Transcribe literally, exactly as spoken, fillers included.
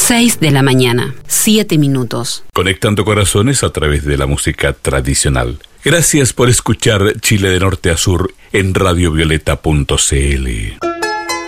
seis de la mañana, siete minutos. Conectando corazones a través de la música tradicional. Gracias por escuchar Chile de Norte a Sur en radio violeta punto c l.